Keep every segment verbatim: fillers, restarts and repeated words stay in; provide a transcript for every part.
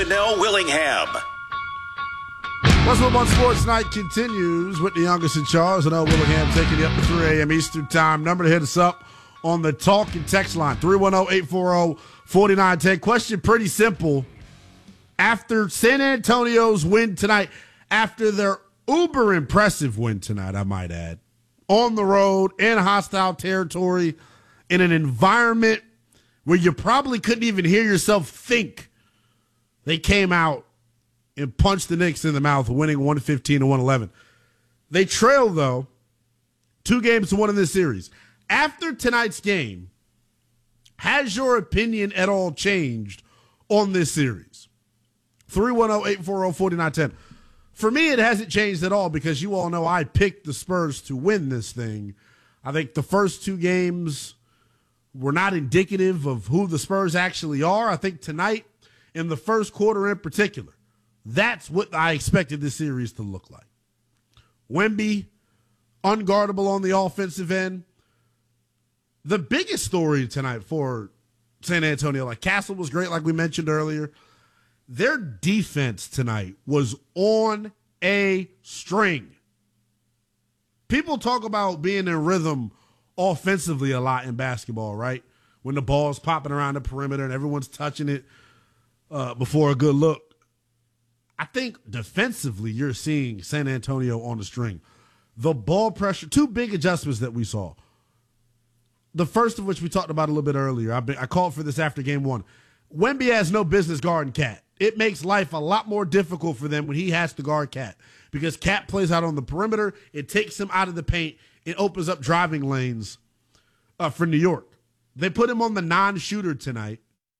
Linnell Willingham. Westwood One Sports Night continues with the youngest in Charles. Linnell Willingham taking you up to three a.m. Eastern Time. Number to hit us up on the talk and text line, three one zero, eight four zero, four nine one zero. Question pretty simple. After San Antonio's win tonight, after their uber impressive win tonight, I might add, on the road, in hostile territory, in an environment where you probably couldn't even hear yourself think, they came out and punched the Knicks in the mouth, winning one fifteen to one eleven. They trail, though, two games to one in this series. After tonight's game, has your opinion at all changed on this series? three one zero, eight four zero, four nine one zero. For me, it hasn't changed at all because you all know I picked the Spurs to win this thing. I think the first two games were not indicative of who the Spurs actually are. I think tonight, in the first quarter in particular, that's what I expected this series to look like. Wemby, unguardable on the offensive end. The biggest story tonight for San Antonio, like Castle was great, like we mentioned earlier. Their defense tonight was on a string. People talk about being in rhythm offensively a lot in basketball, right? When the ball's popping around the perimeter and everyone's touching it uh, before a good look. I think defensively you're seeing San Antonio on the string. The ball pressure, two big adjustments that we saw. The first of which we talked about a little bit earlier. I, been, I called for this after game one. Wemby has no business guarding Cat. It makes life a lot more difficult for them when he has to guard Cat because Cat plays out on the perimeter. It takes him out of the paint. It opens up driving lanes uh, for New York. They put him on the non-shooter tonight.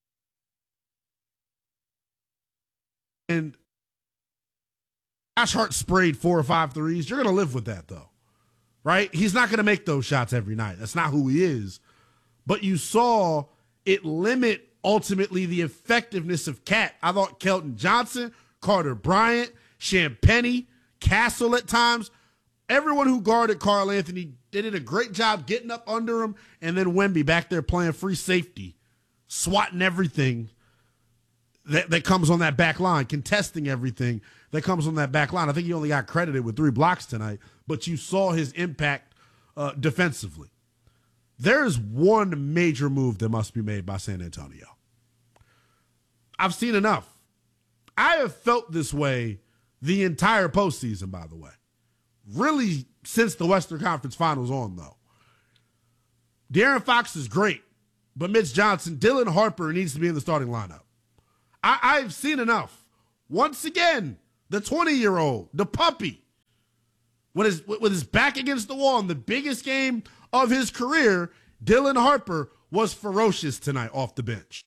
And Josh Hart sprayed four or five threes. You're going to live with that, though, right? He's not going to make those shots every night. That's not who he is. But you saw it limit ultimately the effectiveness of Cat. I thought Kelton Johnson, Carter Bryant, Champagnie, Castle at times, everyone who guarded Karl Anthony, they did a great job getting up under him, and then Wemby back there playing free safety, swatting everything that, that comes on that back line, contesting everything that comes on that back line. I think he only got credited with three blocks tonight, but you saw his impact uh, defensively. There's one major move that must be made by San Antonio. I've seen enough. I have felt this way the entire postseason, by the way. Really, since the Western Conference Finals on, though. De'Aaron Fox is great, but Mitch Johnson, Dylan Harper needs to be in the starting lineup. I, I've seen enough. Once again, the twenty-year-old, the puppy, with his, with his back against the wall in the biggest game of his career, Dylan Harper was ferocious tonight off the bench.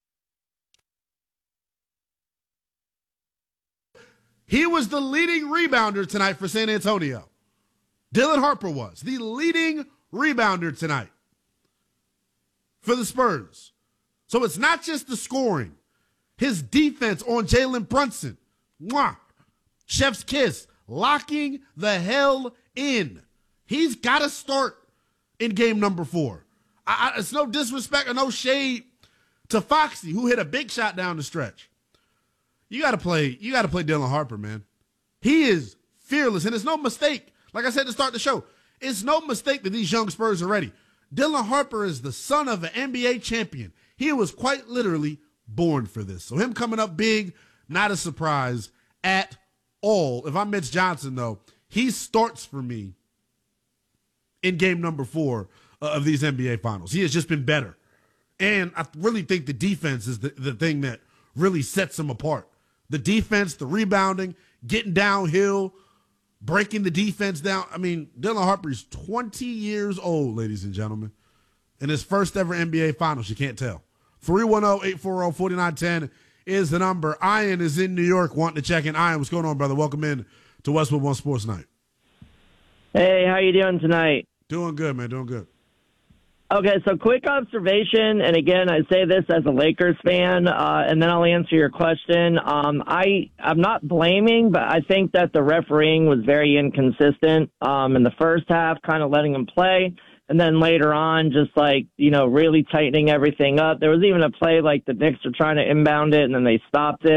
He was the leading rebounder tonight for San Antonio. Dylan Harper was the leading rebounder tonight for the Spurs. So it's not just the scoring. His defense on Jalen Brunson. Mwah. Chef's kiss. Locking the hell in. He's got to start in game number four. I, I, it's no disrespect or no shade to Foxy, who hit a big shot down the stretch. You got to play. You got to play Dylan Harper, man. He is fearless, and it's no mistake. Like I said to start the show, it's no mistake that these young Spurs are ready. Dylan Harper is the son of an N B A champion. He was quite literally born for this. So him coming up big, not a surprise at all. If I'm Mitch Johnson, though, he starts for me in game number four uh, of these N B A Finals. He has just been better. And I really think the defense is the, the thing that really sets him apart. The defense, the rebounding, getting downhill, breaking the defense down. I mean, Dylan Harper is twenty years old, ladies and gentlemen. In his first ever N B A Finals, you can't tell. three one zero, eight four zero, four nine one zero is the number. Ian is in New York wanting to check in. Ian, what's going on, brother? Welcome in to Westwood One Sports Night. Hey, how you doing tonight? Doing good, man. Doing good. Okay, so quick observation, and again, I say this as a Lakers fan, uh, and then I'll answer your question. Um, I, I'm not blaming, but I think that the refereeing was very inconsistent um, in the first half, kind of letting them play, and then later on, just like, you know, really tightening everything up. There was even a play like the Knicks were trying to inbound it, and then they stopped it.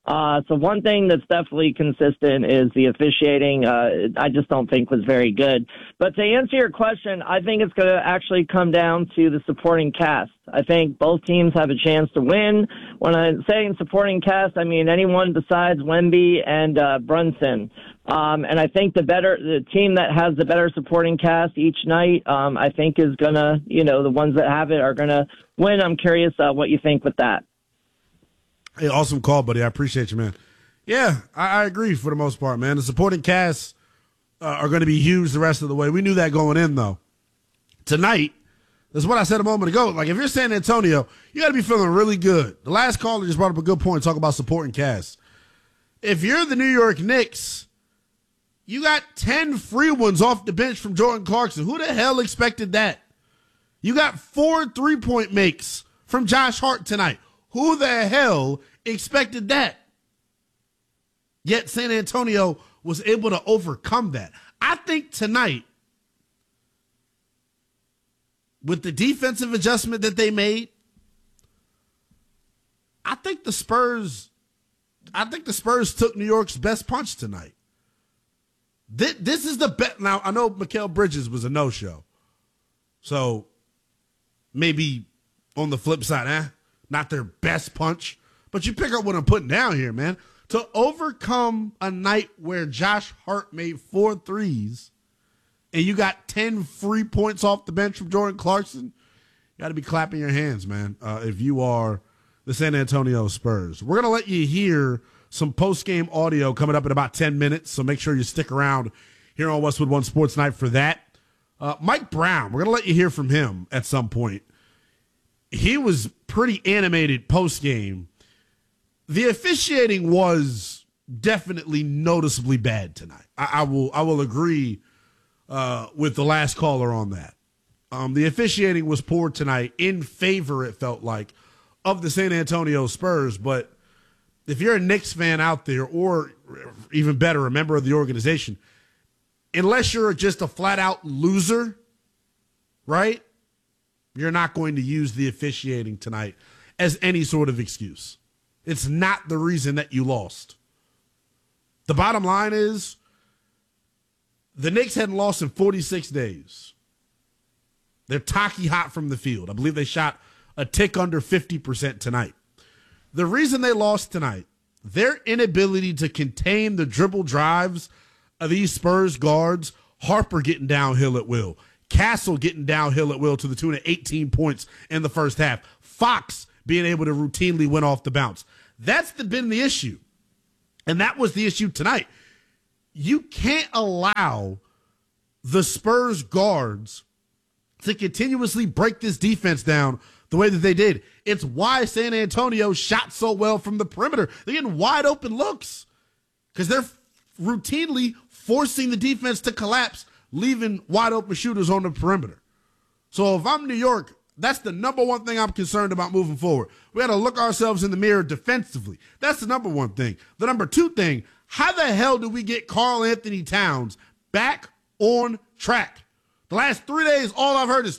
Uh, so one thing that's definitely consistent is the officiating. Uh, I just don't think was very good. But to answer your question, I think it's going to actually come down to the supporting cast. I think both teams have a chance to win. When I'm saying supporting cast, I mean anyone besides Wemby and uh, Brunson. Um, and I think the better, the team that has the better supporting cast each night, um, I think is going to, you know, the ones that have it are going to win. I'm curious uh, what you think with that. Hey, awesome call, buddy. I appreciate you, man. Yeah, I, I agree for the most part, man. The supporting casts uh, are going to be huge the rest of the way. We knew that going in, though. Tonight, that's what I said a moment ago. Like, if you're San Antonio, you got to be feeling really good. The last caller just brought up a good point, talk about supporting casts. If you're the New York Knicks, you got ten free ones off the bench from Jordan Clarkson. Who the hell expected that? You got four three-point makes from Josh Hart tonight. Who the hell expected that? Yet San Antonio was able to overcome that. I think tonight, with the defensive adjustment that they made, I think the Spurs, I think the Spurs took New York's best punch tonight. This, this is the best. Now, I know Mikal Bridges was a no-show. So maybe on the flip side, eh? Not their best punch, but you pick up what I'm putting down here, man. To overcome a night where Josh Hart made four threes and you got ten free points off the bench from Jordan Clarkson, you got to be clapping your hands, man, uh, if you are the San Antonio Spurs. We're going to let you hear some post-game audio coming up in about ten minutes, so make sure you stick around here on Westwood One Sports Night for that. Uh, Mike Brown, we're going to let you hear from him at some point. He was pretty animated post-game. The officiating was definitely noticeably bad tonight. I, I will I will agree uh, with the last caller on that. Um, the officiating was poor tonight, in favor, it felt like, of the San Antonio Spurs. But if you're a Knicks fan out there, or even better, a member of the organization, unless you're just a flat-out loser, right, you're not going to use the officiating tonight as any sort of excuse. It's not the reason that you lost. The bottom line is the Knicks hadn't lost in forty-six days. They're tacky hot from the field. I believe they shot a tick under fifty percent tonight. The reason they lost tonight, their inability to contain the dribble drives of these Spurs guards, Harper getting downhill at will, Castle getting downhill at will to the tune of eighteen points in the first half, Fox being able to routinely win off the bounce. That's the, been the issue. And that was the issue tonight. You can't allow the Spurs guards to continuously break this defense down the way that they did. It's why San Antonio shot so well from the perimeter. They're getting wide open looks because they're routinely forcing the defense to collapse, leaving wide open shooters on the perimeter. So if I'm New York, that's the number one thing I'm concerned about moving forward. We got to look ourselves in the mirror defensively. That's the number one thing. The number two thing, how the hell do we get Karl Anthony Towns back on track? The last three days, all I've heard is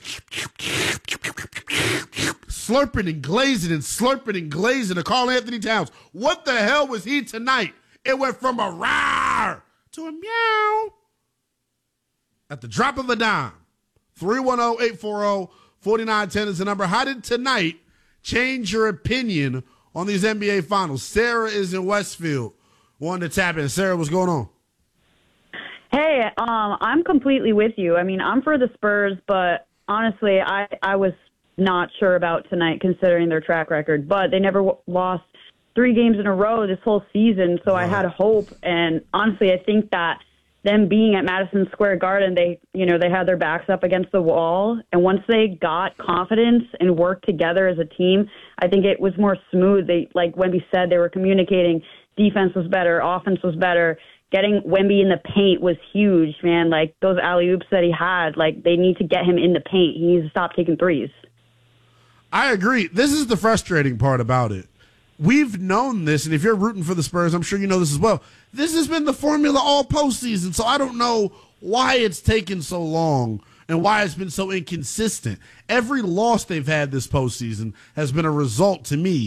slurping and glazing and slurping and glazing to Karl Anthony Towns. What the hell was he tonight? It went from a roar to a meow at the drop of a dime. three one zero, eight four zero, four nine one zero is the number. How did tonight change your opinion on these N B A Finals? Sarah is in Westfield. Wanted to tap in. Sarah, what's going on? Hey, um, I'm completely with you. I mean, I'm for the Spurs, but honestly, I, I was not sure about tonight considering their track record. But they never w- lost three games in a row this whole season, so I had hope. And honestly, I think that them being at Madison Square Garden, they, you know, they had their backs up against the wall. And once they got confidence and worked together as a team, I think it was more smooth. They, like Wemby said, they were communicating. Defense was better. Offense was better. Getting Wemby in the paint was huge, man. Like, those alley-oops that he had, like, they need to get him in the paint. He needs to stop taking threes. I agree. This is the frustrating part about it. We've known this, and if you're rooting for the Spurs, I'm sure you know this as well. This has been the formula all postseason, so I don't know why it's taken so long and why it's been so inconsistent. Every loss they've had this postseason has been a result, to me,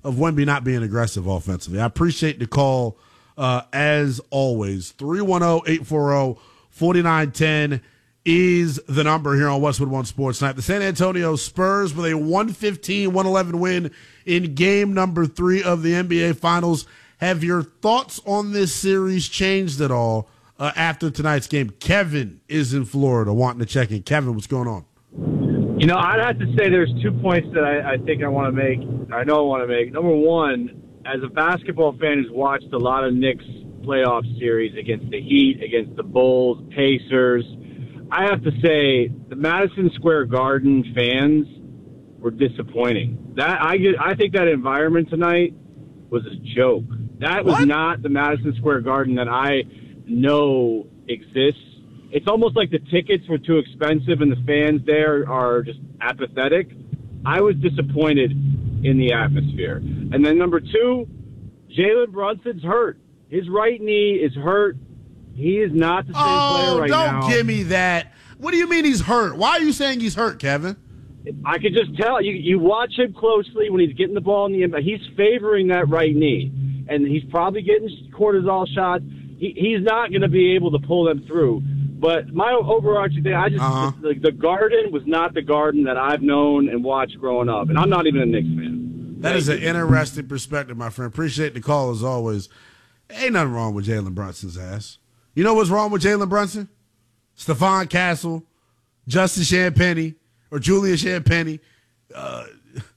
of Wemby not being aggressive offensively. I appreciate the call uh, as always. three one zero, eight four zero, four nine one zero is the number here on Westwood One Sports Night. The San Antonio Spurs with a one fifteen, one eleven win in game number three of the N B A Finals. Have your thoughts on this series changed at all uh, after tonight's game? Kevin is in Florida wanting to check in. Kevin, what's going on? You know, I'd have to say there's two points that I, I think I want to make. I know I want to make. Number one, as a basketball fan who's watched a lot of Knicks playoff series against the Heat, against the Bulls, Pacers, I have to say the Madison Square Garden fans were disappointing. That I get. I think that environment tonight was a joke. That was what? not the Madison Square Garden that I know exists. It's almost like the tickets were too expensive and the fans there are just apathetic. I was disappointed in the atmosphere. And then number two, Jalen Brunson's hurt. His right knee is hurt. He is not the same oh, player right now. Oh, now. don't give me that. What do you mean he's hurt? Why are you saying he's hurt, Kevin? I could just tell. You, you watch him closely when he's getting the ball in the impact. He's favoring that right knee, and he's probably getting cortisol shots. He, he's not going to be able to pull them through. But my overarching thing, I just uh-huh. the, the Garden was not the Garden that I've known and watched growing up, and I'm not even a Knicks fan. That is an interesting perspective, my friend. Appreciate the call as always. Ain't nothing wrong with Jalen Brunson's ass. You know what's wrong with Jalen Brunson? Stephon Castle, Justin Champagnie, or Julian Champagnie, uh,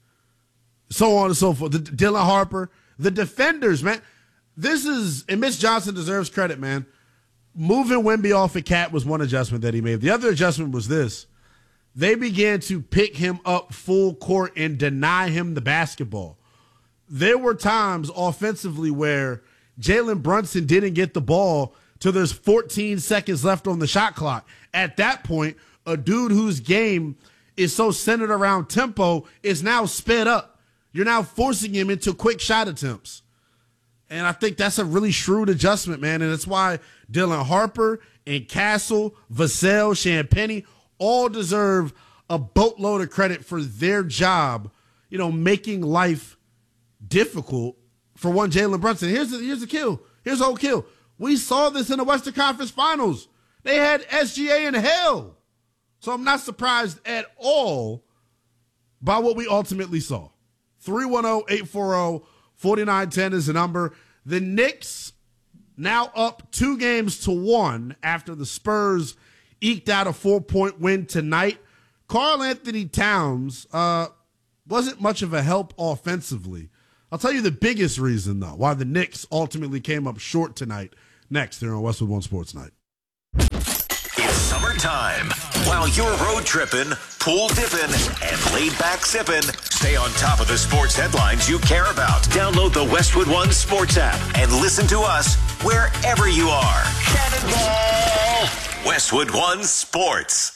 so on and so forth. The, Dylan Harper, the defenders, man. This is, and Mitch Johnson deserves credit, man. Moving Wemby off of Cat was one adjustment that he made. The other adjustment was this. They began to pick him up full court and deny him the basketball. There were times offensively where Jalen Brunson didn't get the ball till there's fourteen seconds left on the shot clock. At that point, a dude whose game is so centered around tempo is now sped up. You're now forcing him into quick shot attempts. And I think that's a really shrewd adjustment, man. And that's why Dylan Harper and Castle, Vassell, Champagnie all deserve a boatload of credit for their job, you know, making life difficult for one Jalen Brunson. Here's the, here's the kill. Here's the whole kill. We saw this in the Western Conference Finals. They had S G A in hell. So I'm not surprised at all by what we ultimately saw. three one zero, eight four zero, four nine one zero is the number. The Knicks now up two games to one after the Spurs eked out a four-point win tonight. Karl Anthony Towns uh, wasn't much of a help offensively. I'll tell you the biggest reason, though, why the Knicks ultimately came up short tonight. Next, here on Westwood One Sports Night. It's summertime. While you're road tripping, pool dipping, and laid back sipping, stay on top of the sports headlines you care about. Download the Westwood One Sports app and listen to us wherever you are. Cannonball! Westwood One Sports.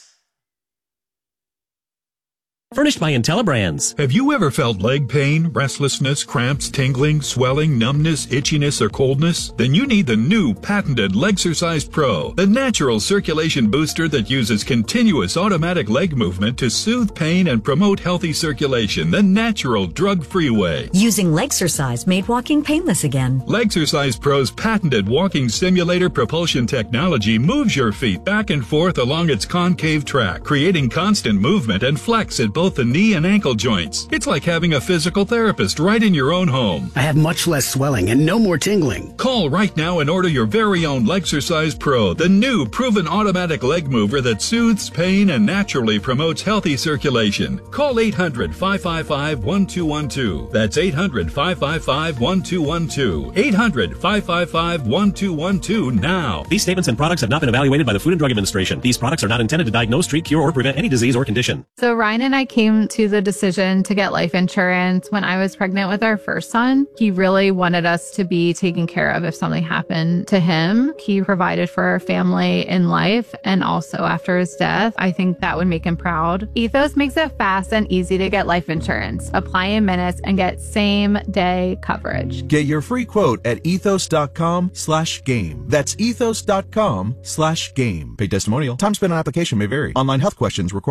Furnished by IntelliBrands. Have you ever felt leg pain, restlessness, cramps, tingling, swelling, numbness, itchiness, or coldness? Then you need the new patented Legsercise Pro, the natural circulation booster that uses continuous automatic leg movement to soothe pain and promote healthy circulation the natural, drug-free way. Using Legsercise made walking painless again. Legsercise Pro's patented walking simulator propulsion technology moves your feet back and forth along its concave track, creating constant movement and flex at both both the knee and ankle joints. It's like having a physical therapist right in your own home. I have much less swelling and no more tingling. Call right now and order your very own Legsercise Pro, the new proven automatic leg mover that soothes pain and naturally promotes healthy circulation. Call eight hundred, five five five, one two one two. That's eight hundred, five five five, one two one two. eight hundred, five five five, one two one two now. These statements and products have not been evaluated by the Food and Drug Administration. These products are not intended to diagnose, treat, cure, or prevent any disease or condition. So Ryan and I came to the decision to get life insurance when I was pregnant with our first son. He really wanted us to be taken care of if something happened to him. He provided for our family in life and also after his death. I think that would make him proud. Ethos makes it fast and easy to get life insurance. Apply in minutes and get same day coverage. Get your free quote at ethos.com slash game. That's ethos.com slash game. Paid testimonial. Time spent on application may vary. Online health questions required.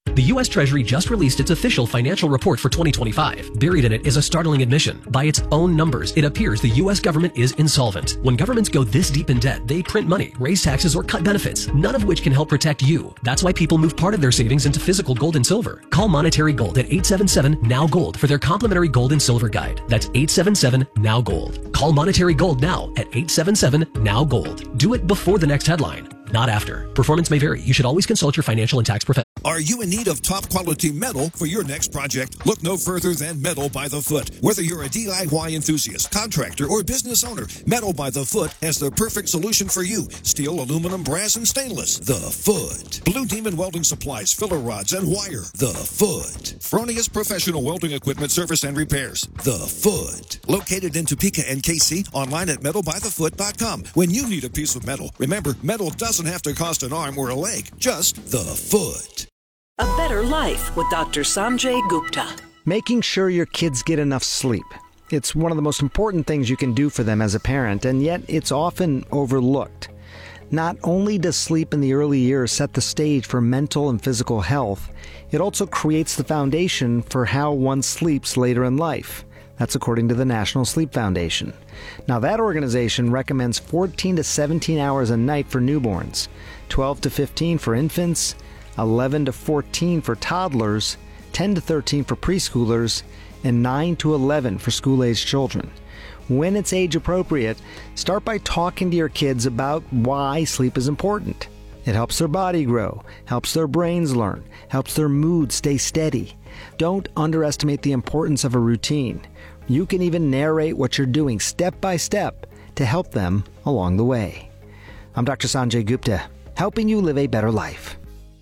The U S Treasury just released its official financial report for twenty twenty-five. Buried in it is a startling admission. By its own numbers, it appears the U S government is insolvent. When governments go this deep in debt, they print money, raise taxes, or cut benefits, none of which can help protect you. That's why people move part of their savings into physical gold and silver. Call Monetary Gold at eight seven seven, N O W Gold for their complimentary gold and silver guide. That's eight seven seven, N O W Gold. Call Monetary Gold now at eight seven seven, N O W Gold. Do it before the next headline, not after. Performance may vary. You should always consult your financial and tax professional. Are you in need of top quality metal for your next project? Look no further than Metal by the Foot. Whether you're a D I Y enthusiast, contractor, or business owner, Metal by the Foot has the perfect solution for you. Steel, aluminum, brass, and stainless. The Foot. Blue Demon Welding Supplies, filler rods, and wire. The Foot. Fronius Professional Welding Equipment Service and Repairs. The Foot. Located in Topeka and K C, online at metal by the foot dot com. When you need a piece of metal, remember, metal doesn't have to cost an arm or a leg. Just the Foot. A Better Life with Doctor Sanjay Gupta. Making sure your kids get enough sleep. It's one of the most important things you can do for them as a parent, and yet it's often overlooked. Not only does sleep in the early years set the stage for mental and physical health, it also creates the foundation for how one sleeps later in life. That's according to the National Sleep Foundation. Now, that organization recommends fourteen to seventeen hours a night for newborns, twelve to fifteen for infants, eleven to fourteen for toddlers, ten to thirteen for preschoolers, and nine to eleven for school-aged children. When it's age appropriate, start by talking to your kids about why sleep is important. It helps their body grow, helps their brains learn, helps their mood stay steady. Don't underestimate the importance of a routine. You can even narrate what you're doing step by step to help them along the way. I'm Doctor Sanjay Gupta, helping you live a better life.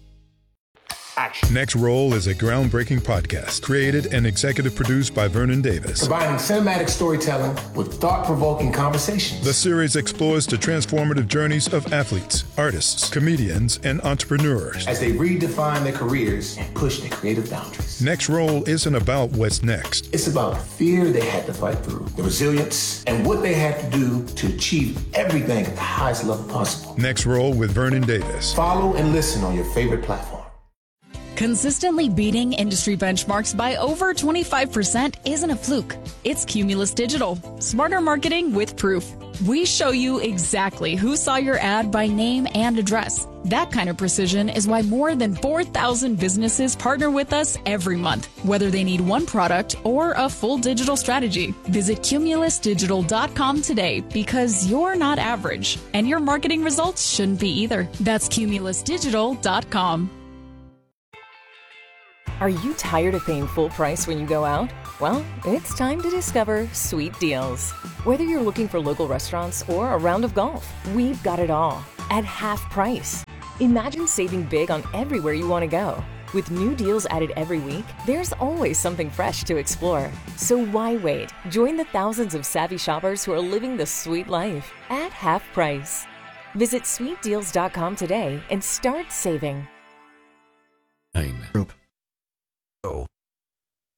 Action. Next Roll is a groundbreaking podcast created and executive produced by Vernon Davis. Combining cinematic storytelling with thought-provoking conversations. The series explores the transformative journeys of athletes, artists, comedians, and entrepreneurs as they redefine their careers and push their creative boundaries. Next Roll isn't about what's next. It's about the fear they had to fight through, the resilience, and what they had to do to achieve everything at the highest level possible. Next Roll with Vernon Davis. Follow and listen on your favorite platform. Consistently beating industry benchmarks by over twenty-five percent isn't a fluke. It's Cumulus Digital. Smarter marketing with proof. We show you exactly who saw your ad by name and address. That kind of precision is why more than four thousand businesses partner with us every month, whether they need one product or a full digital strategy. Visit cumulus digital dot com today because you're not average, and your marketing results shouldn't be either. That's cumulus digital dot com. Are you tired of paying full price when you go out? Well, it's time to discover Sweet Deals. Whether you're looking for local restaurants or a round of golf, we've got it all at half price. Imagine saving big on everywhere you want to go. With new deals added every week, there's always something fresh to explore. So why wait? Join the thousands of savvy shoppers who are living the sweet life at half price. Visit sweet deals dot com today and start saving.